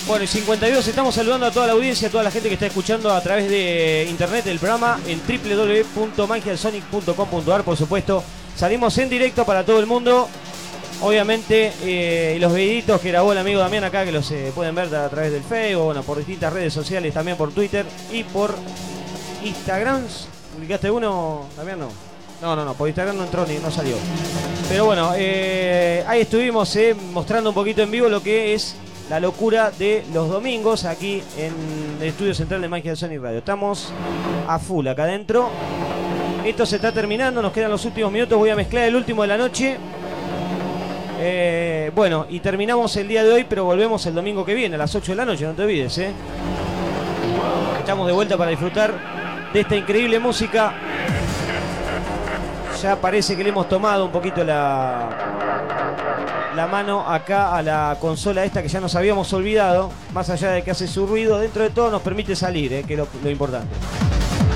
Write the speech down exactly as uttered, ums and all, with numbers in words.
Bueno, y cincuenta y dos, estamos saludando a toda la audiencia, a toda la gente que está escuchando a través de internet el programa en w w w punto magiasonic punto com punto a r, por supuesto. Salimos en directo para todo el mundo. Obviamente, eh, los videitos que grabó el amigo Damián acá, que los eh, pueden ver a través del Facebook, bueno, por distintas redes sociales, también por Twitter y por Instagram. ¿Publicaste uno, Damián? No. No, no, no, por Instagram no entró ni no salió. Pero bueno, eh, ahí estuvimos eh, mostrando un poquito en vivo lo que es la locura de los domingos aquí en el estudio central de Magia de Sonic Radio. Estamos a full acá adentro. Esto se está terminando, nos quedan los últimos minutos. Voy a mezclar el último de la noche. Eh, bueno, y terminamos el día de hoy, pero volvemos el domingo que viene a las ocho de la noche, no te olvides, ¿eh? Estamos de vuelta para disfrutar de esta increíble música. Ya parece que le hemos tomado un poquito la, la mano acá a la consola esta que ya nos habíamos olvidado. Más allá de que hace su ruido, dentro de todo nos permite salir, ¿eh? Que es lo, lo importante.